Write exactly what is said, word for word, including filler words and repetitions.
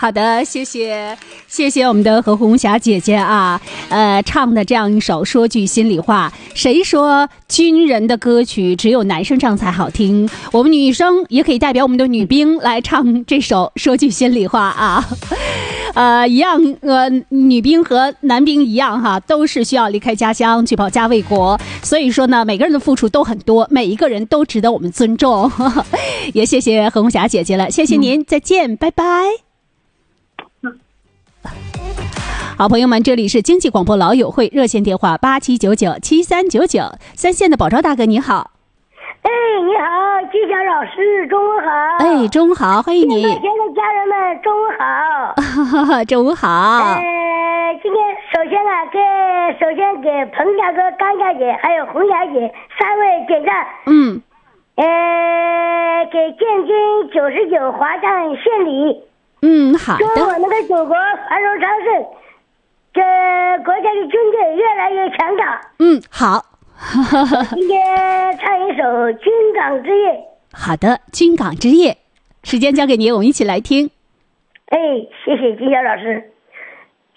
好的，谢谢，谢谢我们的何红霞姐姐啊，呃，唱的这样一首说句心里话，谁说军人的歌曲只有男生唱才好听？我们女生也可以代表我们的女兵来唱这首说句心里话啊。呃，一样，呃，女兵和男兵一样哈，都是需要离开家乡去保家卫国。所以说呢，每个人的付出都很多，每一个人都值得我们尊重。也谢谢何红霞姐姐了，谢谢您，嗯、再见，拜拜。好，朋友们，这里是经济广播老友会热线电话八七九九七三九九，三线的宝昭大哥你好。 哎，你好，金霞老师，中午好。 哎，中午好，欢迎你。 现在家人们，中午好。 中午好。 呃，今天首先啊，给首先给彭家哥、甘家姐还有红霞姐三位点赞。 嗯。 呃，给建军九十九华将献礼。 嗯，好的。 祝我们的祖国繁荣昌盛，这国家的军队越来越强大。 嗯，好。 今天唱一首《军港之夜》。 好的，《军港之夜》，时间交给你，我们一起来听。 哎，谢谢金小老师。